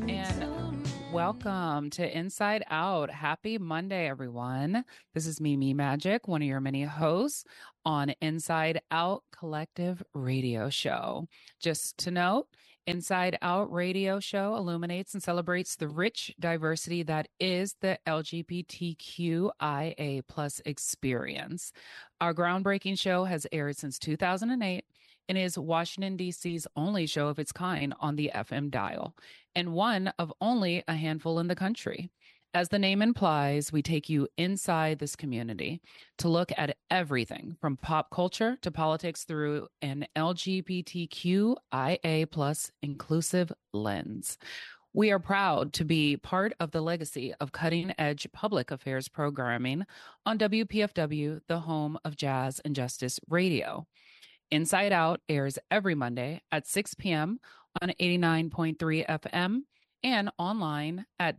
And welcome to Inside Out. Happy Monday, everyone. This is Mimi Magic, one of your many hosts on Inside Out Collective Radio Show. Just to note, Inside Out Radio Show illuminates and celebrates the rich diversity that is the LGBTQIA plus experience. Our groundbreaking show has aired since 2008 and is Washington, D.C.'s only show of its kind on the FM dial, and one of only a handful in the country. As the name implies, we take you inside this community to look at everything from pop culture to politics through an LGBTQIA plus inclusive lens. We are proud to be part of the legacy of cutting-edge public affairs programming on WPFW, the home of jazz and justice radio. Inside Out airs every Monday at 6 p.m. on 89.3 FM and online at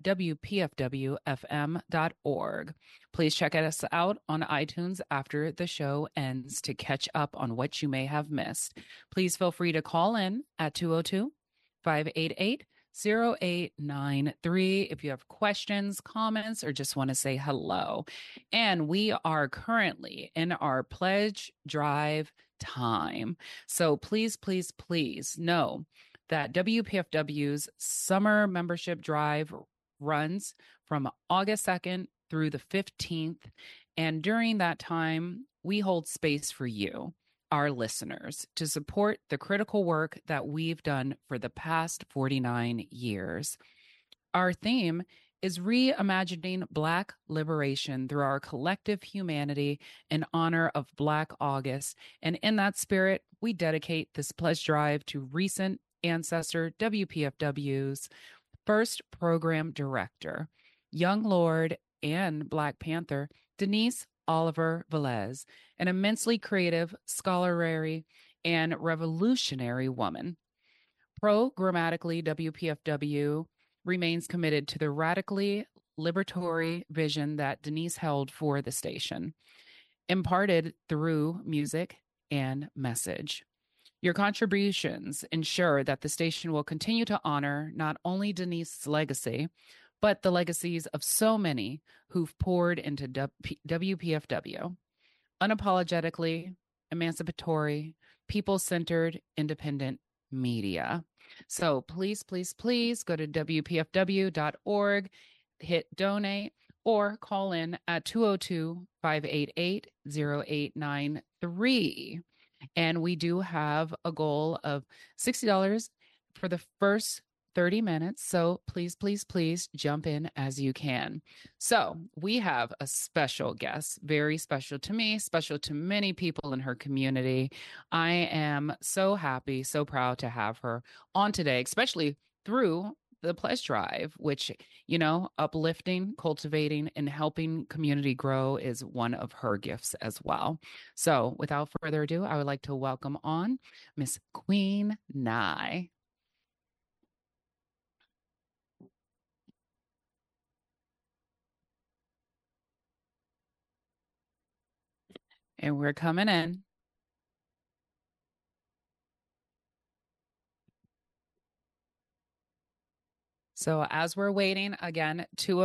WPFWFM.org. Please check us out on iTunes after the show ends to catch up on what you may have missed. Please feel free to call in at 202-588-0893 if you have questions, comments, or just want to say hello. And we are currently in our pledge drive time. So please, please, please know that WPFW's summer membership drive runs from August 2nd through the 15th. And during that time, we hold space for you, our listeners, to support the critical work that we've done for the past 49 years. Our theme is reimagining Black liberation through our collective humanity in honor of Black August. And in that spirit, we dedicate this pledge drive to recent ancestor WPFW's first program director, Young Lord and Black Panther, Denise Oliver Velez, an immensely creative, scholarly, and revolutionary woman. Programmatically, WPFW remains committed to the radically liberatory vision that Denise held for the station, imparted through music and message. Your contributions ensure that the station will continue to honor not only Denise's legacy, but the legacies of so many who've poured into WPFW. Unapologetically emancipatory, people-centered, independent media. So please, please, please go to WPFW.org, hit donate, or call in at 202-588-0893. And we do have a goal of $60 for the first 30 minutes. So please, please, please jump in as you can. So we have a special guest, very special to me, special to many people in her community. I am so happy, so proud to have her on today, especially through the pledge drive, which, you know, uplifting, cultivating, and helping community grow is one of her gifts as well. So without further ado, I would like to welcome on Miss Queen Nye. And we're coming in. So as we're waiting, again,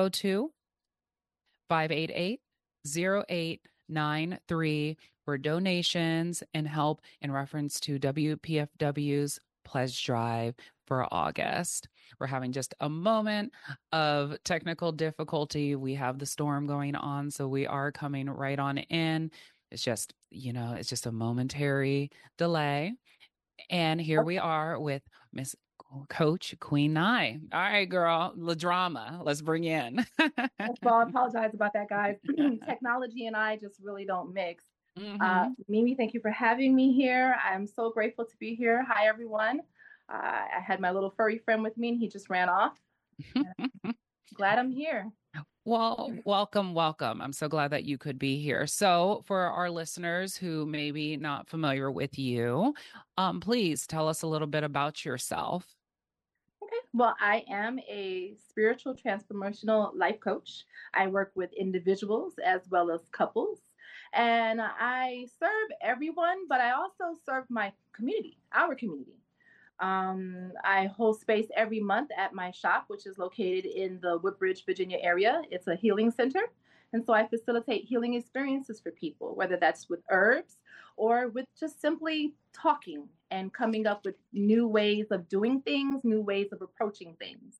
202-588-0893 for donations and help in reference to WPFW's pledge drive for August. We're having just a moment of technical difficulty. We have the storm going on, so we are coming right on in. It's just, you know, it's just a momentary delay. And here we are with Miss Coach Queen Nye. All right, girl, the drama. Let's bring you in. First of all, I apologize about that, guys. Technology and I just really don't mix. Mimi, thank you for having me here. I'm so grateful to be here. Hi, everyone. I had my little furry friend with me, and he just ran off. Glad I'm here. Well, welcome, welcome. I'm so glad that you could be here. So for our listeners who may be not familiar with you, please tell us a little bit about yourself. Okay. Well, I am a spiritual transformational life coach. I work with individuals as well as couples. And I serve everyone, but I also serve my community, our community. I host space every month at my shop, which is located in the Woodbridge, Virginia area. It's a healing center. And so I facilitate healing experiences for people, whether that's with herbs or with just simply talking and coming up with new ways of doing things, new ways of approaching things.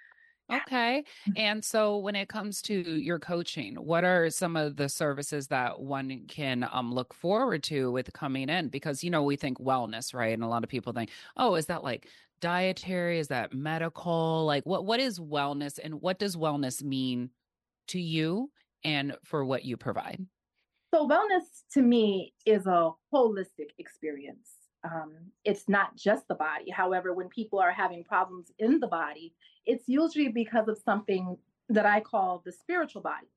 Okay. And so when it comes to your coaching, what are some of the services that one can look forward to with coming in? Because, we think wellness, right? And a lot of people think, oh, is that like dietary? Is that medical? Like what is wellness and what does wellness mean to you and for what you provide? So, wellness to me is a holistic experience. It's not just the body. However, when people are having problems in the body, it's usually because of something that I call the spiritual body.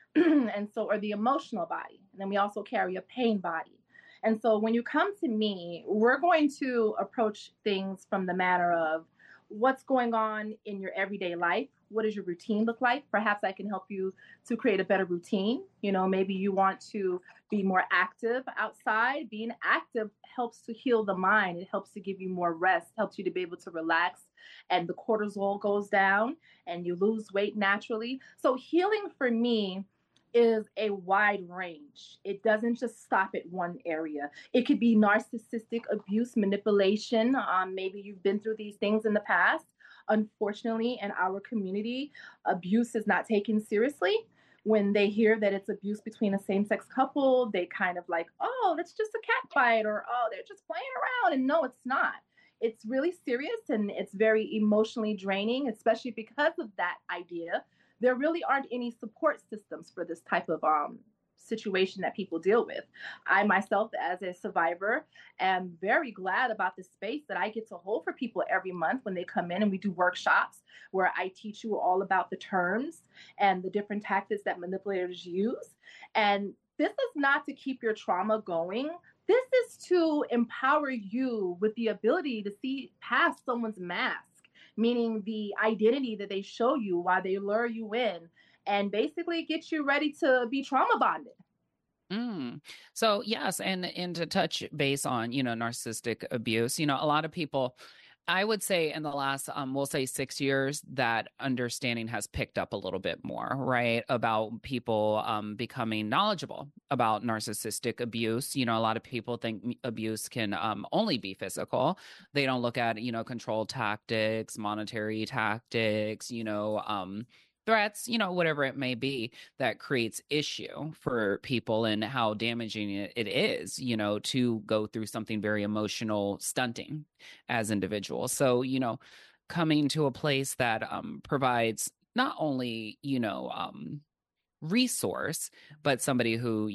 And so, or the emotional body. And then we also carry a pain body. And so, when you come to me, we're going to approach things from the manner of what's going on in your everyday life. What does your routine look like? Perhaps I can help you to create a better routine. Maybe you want to be more active outside. Being active helps to heal the mind. It helps to give you more rest, helps you to be able to relax, and the cortisol goes down and you lose weight naturally. So, healing for me is a wide range. It doesn't just stop at one area. It could be narcissistic abuse, manipulation. Maybe you've been through these things in the past. Unfortunately, in our community, abuse is not taken seriously. When they hear that it's abuse between a same sex couple, they kind of like, oh, that's just a cat fight, or oh, they're just playing around. And no, it's not. It's really serious and it's very emotionally draining, especially because of that idea. There really aren't any support systems for this type of situation that people deal with. I myself, as a survivor, am very glad about the space that I get to hold for people every month when they come in and we do workshops where I teach you all about the terms and the different tactics that manipulators use. And this is not to keep your trauma going. This is to empower you with the ability to see past someone's mask, meaning the identity that they show you while they lure you in and basically get you ready to be trauma bonded. So yes, and to touch base on, narcissistic abuse, a lot of people, I would say in the last, we'll say 6 years, that understanding has picked up a little bit more, right? About people becoming knowledgeable about narcissistic abuse. A lot of people think abuse can only be physical. They don't look at, control tactics, monetary tactics, threats, whatever it may be that creates issue for people and how damaging it is, to go through something very emotional stunting as individuals. So, coming to a place that provides not only, resource, but somebody who,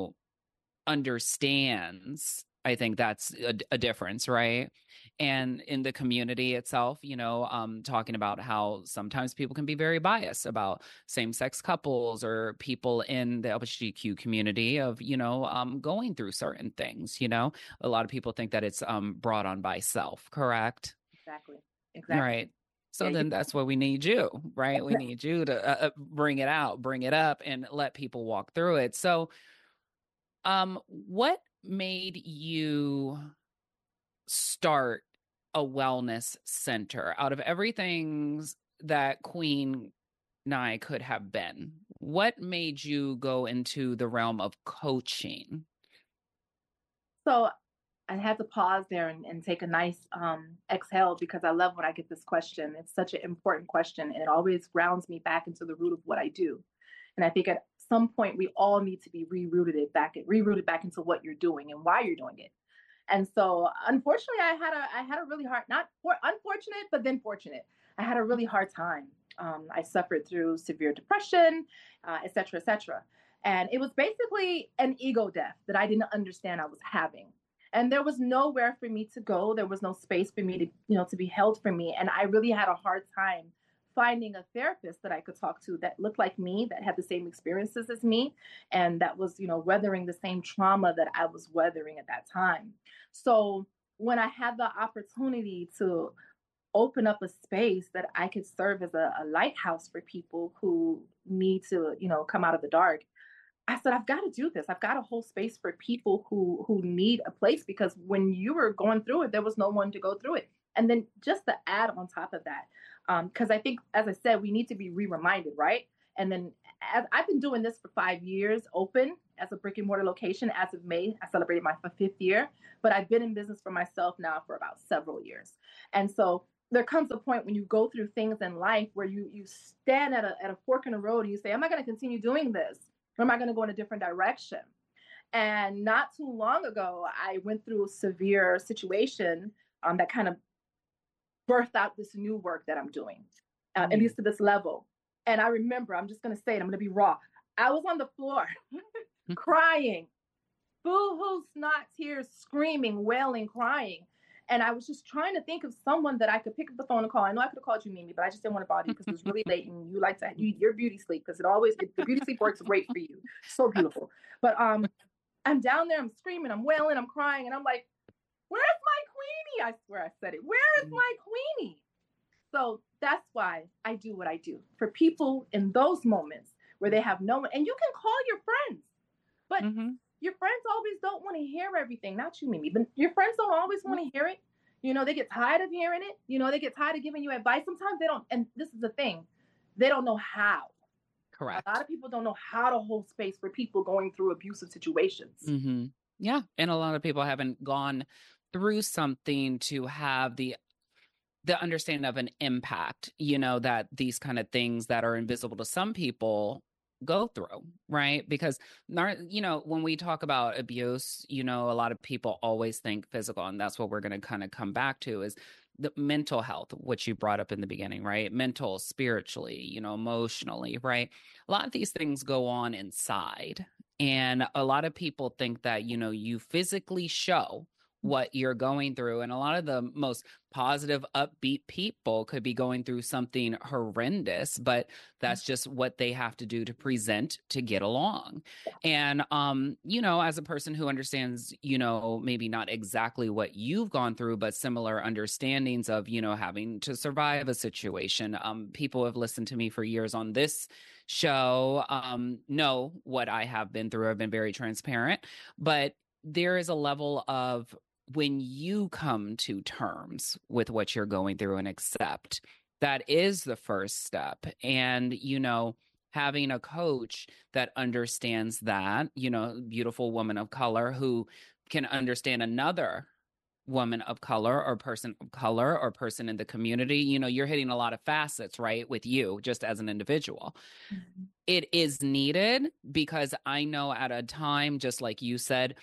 understands. I think that's a difference, right? And in the community itself, talking about how sometimes people can be very biased about same-sex couples or people in the LGBTQ community of, going through certain things, a lot of people think that it's brought on by self, correct? Exactly. Right. So then that's why we need you, right? We need you to bring it out, bring it up, and let people walk through it. So, what made you start a wellness center out of everything that Queen Nye could have been? What made you go into the realm of coaching? So I had to pause there and take a nice exhale because I love when I get this question. It's such an important question and it always grounds me back into the root of what I do. And I think at some point we all need to be rerouted back into what you're doing and why you're doing it. And so, unfortunately, I had a really hard, not for unfortunate, but then fortunate. I had a really hard time. I suffered through severe depression, et cetera, et cetera. And it was basically an ego death that I didn't understand I was having. And there was nowhere for me to go. There was no space for me to, to be held for me. And I really had a hard time finding a therapist that I could talk to that looked like me, that had the same experiences as me, and that was, weathering the same trauma that I was weathering at that time. So when I had the opportunity to open up a space that I could serve as a lighthouse for people who need to, come out of the dark, I said, I've got to do this. I've got to hold space for people who need a place, because when you were going through it, there was no one to go through it. And then just the add on top of that, because I think, as I said, we need to be reminded, right? And then as I've been doing this for 5 years, open as a brick and mortar location. As of May, I celebrated my fifth year, but I've been in business for myself now for about several years. And so there comes a point when you go through things in life where you stand at a fork in the road and you say, am I going to continue doing this? Or am I going to go in a different direction? And not too long ago, I went through a severe situation that kind of birthed out this new work that I'm doing, at least to this level. And I remember, I'm just going to say it, I'm going to be raw. I was on the floor crying, boo-hoo, snot, tears, screaming, wailing, crying. And I was just trying to think of someone that I could pick up the phone and call. I know I could have called you, Mimi, but I just didn't want to bother you because it was really late and you like to your beauty sleep, because the beauty sleep works great for you. So beautiful. But I'm down there, I'm screaming, I'm wailing, I'm crying, and I'm like, where's my queenie? I swear I said it. Where is my queenie? So that's why I do what I do for people in those moments where they have no one. And you can call your friends, but your friends always don't want to hear everything. Not you, Mimi, but your friends don't always want to hear it. You know, they get tired of hearing it. You know, they get tired of giving you advice. Sometimes they don't. And this is the thing. They don't know how. Correct. A lot of people don't know how to hold space for people going through abusive situations. Mm-hmm. Yeah. And a lot of people haven't gone through something to have the understanding of an impact, you know, that these kind of things that are invisible to some people go through, right? Because, you know, when we talk about abuse, you know, a lot of people always think physical, and that's what we're going to kind of come back to is the mental health, which you brought up in the beginning, right? Mental, spiritually, you know, emotionally, right? A lot of these things go on inside. And a lot of people think that, you know, you physically show what you're going through. And a lot of the most positive, upbeat people could be going through something horrendous, but that's just what they have to do to present to get along. And, you know, as a person who understands, you know, maybe not exactly what you've gone through, but similar understandings of, you know, having to survive a situation. People who have listened to me for years on this show know what I have been through. I've been very transparent, but there is a level of when you come to terms with what you're going through and accept, that is the first step. And, you know, having a coach that understands that, you know, beautiful woman of color who can understand another woman of color or person of color or person in the community, you know, you're hitting a lot of facets, right, with you just as an individual. It is needed because I know at a time, just like you said,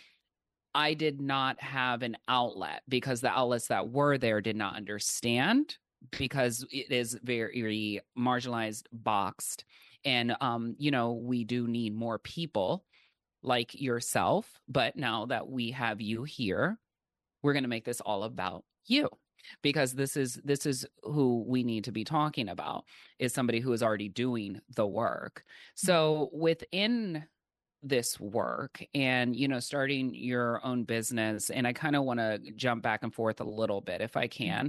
I did not have an outlet because the outlets that were there did not understand, because it is very marginalized, boxed. And, you know, we do need more people like yourself. But now that we have you here, we're going to make this all about you, because this is who we need to be talking about, is somebody who is already doing the work. So within this work and, you know, starting your own business, and I kind of want to jump back and forth a little bit if I can.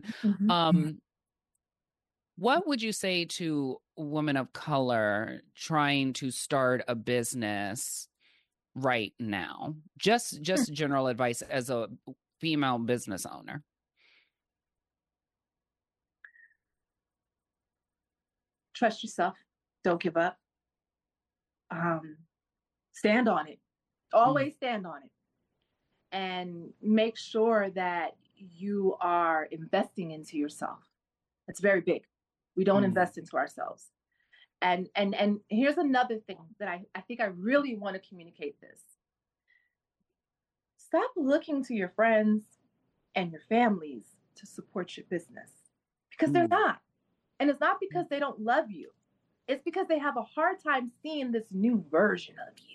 What would you say to women of color trying to start a business right now? Just general advice as a female business owner. Trust yourself. Don't give up. Stand on it. Always stand on it. And make sure that you are investing into yourself. It's very big. We don't invest into ourselves. And here's another thing that I think I really want to communicate this. Stop looking to your friends and your families to support your business, because they're not. And it's not because they don't love you. It's because they have a hard time seeing this new version of you.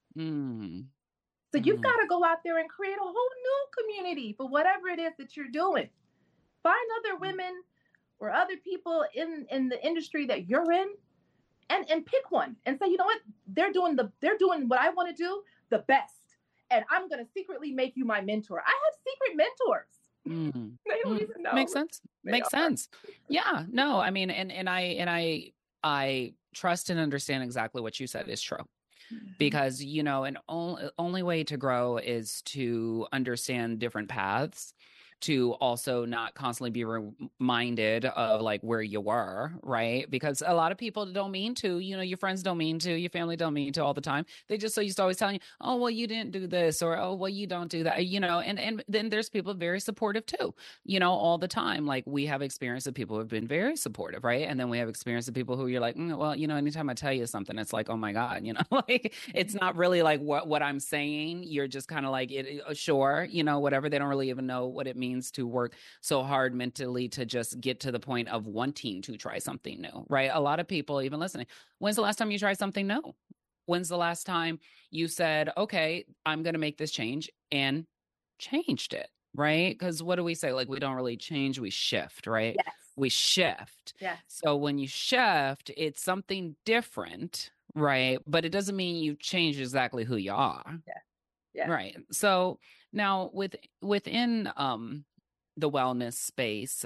So you've got to go out there and create a whole new community for whatever it is that you're doing. Find other women or other people in the industry that you're in, and pick one and say, you know what, they're doing what I want to do the best. And I'm going to secretly make you my mentor. I have secret mentors. They don't even know. Makes sense. Makes sense. Yeah. No, I mean, and I trust and understand exactly what you said is true. Because, you know, an only way to grow is to understand different paths to also not constantly be reminded of like where you were, right? Because a lot of people don't mean to, your friends don't mean to, your family don't mean to all the time. They just so used to always telling you, oh, well, you didn't do this, or oh, well, you don't do that, and then there's people very supportive too, all the time. Like we have experience of people who have been very supportive, right? And then we have experience of people who you're like, well, anytime I tell you something, it's like, oh my God, like it's not really like what I'm saying. You're just kind of like sure, whatever. They don't really even know what it means to work so hard mentally to just get to the point of wanting to try something new, right? A lot of people, even listening, when's the last time you tried something new? When's the last time you said, okay, I'm going to make this change and changed it, right? Because what do we say? Like, we don't really change, we shift, right? Yes. We shift. Yes. So when you shift, it's something different, right? But it doesn't mean you change exactly who you are. Yeah. Yeah. Right. So now within the wellness space,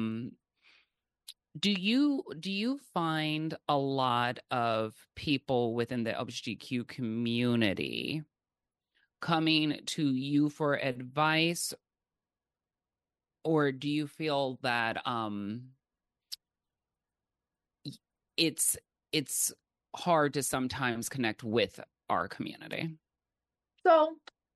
do you find a lot of people within the LGBTQ community coming to you for advice, or do you feel that it's hard to sometimes connect with our community? So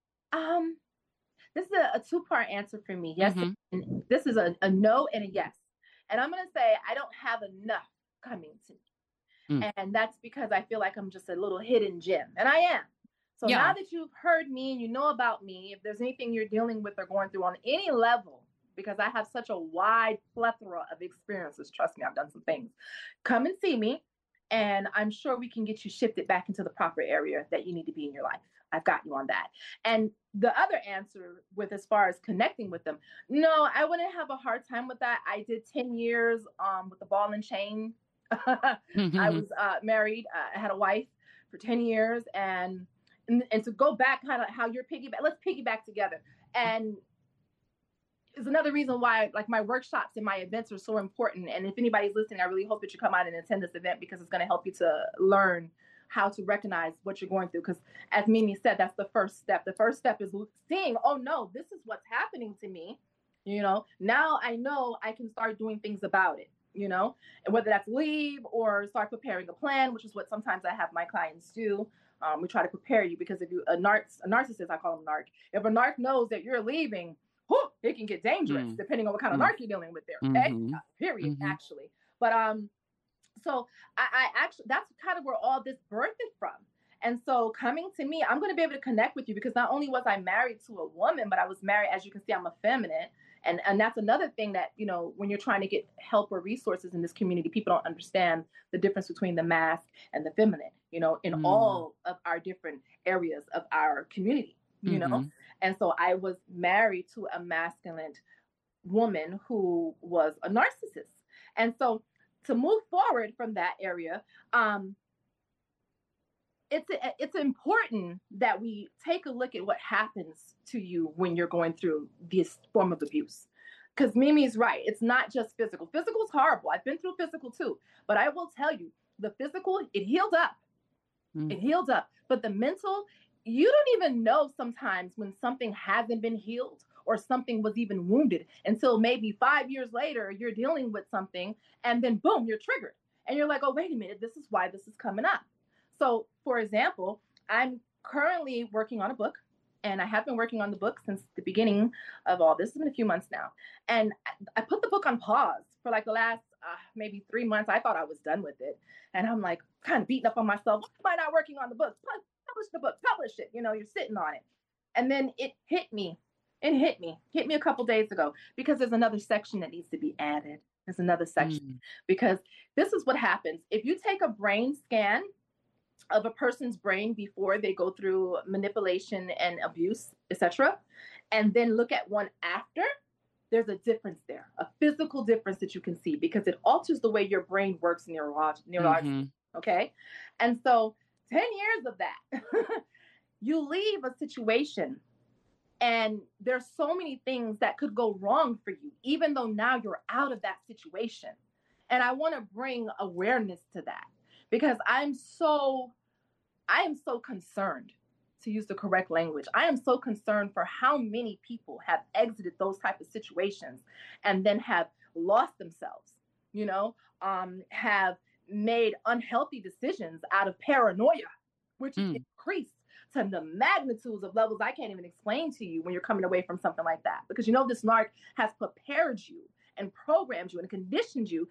this is a two-part answer for me. Yes, and this is a no and a yes. And I'm going to say I don't have enough coming to me. And that's because I feel like I'm just a little hidden gem. And I am. So now that you've heard me and you know about me, if there's anything you're dealing with or going through on any level, because I have such a wide plethora of experiences, trust me, I've done some things, come and see me. And I'm sure we can get you shifted back into the proper area that you need to be in your life. I've got you on that. And the other answer with as far as connecting with them, no, I wouldn't have a hard time with that. I did 10 years with the ball and chain. I was married. I had a wife for 10 years. And to go back kind of how you're piggyback, let's piggyback together. And is another reason why like my workshops and my events are so important. And if anybody's listening, I really hope that you come out and attend this event because it's going to help you to learn how to recognize what you're going through. Because as Mimi said, that's the first step. The first step is seeing, oh no, this is what's happening to me. Now I know I can start doing things about it, and whether that's leave or start preparing a plan, which is what sometimes I have my clients do. We try to prepare you because if a narcissist, I call them narc. If a narc knows that you're leaving, it can get dangerous depending on what kind of narc you're dealing with there. Okay, period. Actually, but so I actually, that's kind of where all this birthed from. And so coming to me, I'm going to be able to connect with you because not only was I married to a woman, but I was married, as you can see, I'm effeminate. And that's another thing that, when you're trying to get help or resources in this community, people don't understand the difference between the masc and the feminine, in all of our different areas of our community, And so I was married to a masculine woman who was a narcissist. And so to move forward from that area, it's important that we take a look at what happens to you when you're going through this form of abuse. Because Mimi's right. It's not just physical. Physical is horrible. I've been through physical too. But I will tell you, the physical, it healed up. It healed up. But the mental, you don't even know sometimes when something hasn't been healed or something was even wounded until maybe 5 years later, you're dealing with something and then boom, you're triggered. And you're like, oh, wait a minute, this is why this is coming up. So, for example, I'm currently working on a book, and I have been working on the book since the beginning of all this. It's been a few months now. And I put the book on pause for like the last maybe 3 months. I thought I was done with it. And I'm like kind of beating up on myself. Why am I not working on the book? Publish the book, publish it. You're sitting on it. And then it hit me. It hit me a couple days ago because there's another section that needs to be added. There's another section because this is what happens. If you take a brain scan of a person's brain before they go through manipulation and abuse, etc., and then look at one after, there's a difference there, a physical difference that you can see because it alters the way your brain works neurologically. Okay. And so 10 years of that, you leave a situation and there's so many things that could go wrong for you, even though now you're out of that situation. And I want to bring awareness to that because I am so concerned to use the correct language. I am so concerned for how many people have exited those type of situations and then have lost themselves, have made unhealthy decisions out of paranoia, which is increased to the magnitudes of levels I can't even explain to you when you're coming away from something like that. Because this narc has prepared you and programmed you and conditioned you